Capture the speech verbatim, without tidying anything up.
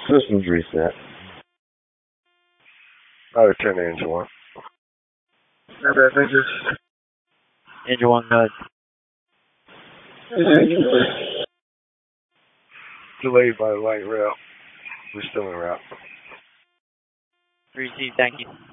Systems reset. I would turn the engine one. Not bad, thank you. Engine one, good. Delayed by the light rail. We're still en route. Receive, thank you.